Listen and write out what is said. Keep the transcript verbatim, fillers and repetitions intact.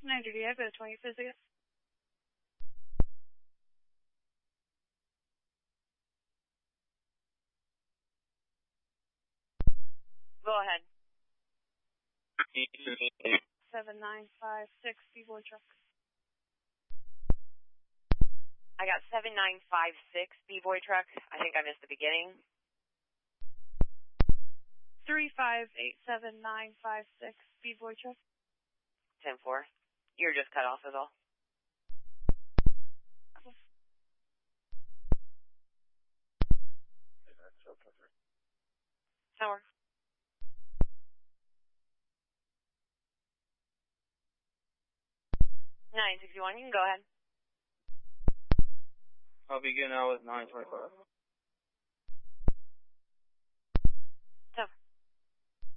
ninety, I've got a twenty physics. Go ahead. seven nine five six, B-boy truck. I got seven nine five six, B-boy truck. I think I missed the beginning. three five eight seven nine five six, B-boy truck. ten four. You're just cut off is all. Tower. nine sixty-one, you can go ahead. I'll begin now with nine twenty-five.